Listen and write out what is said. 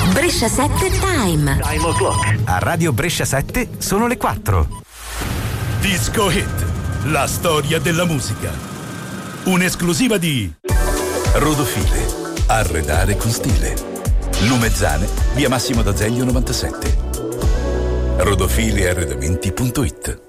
Brescia 7 Time. Time o'clock. A Radio Brescia 7 sono le 4. Disco Hit, la storia della musica. Un'esclusiva di Rodofile, arredare con stile. Lumezzane, via Massimo d'Azeglio 97. Rodofilearredamenti.it.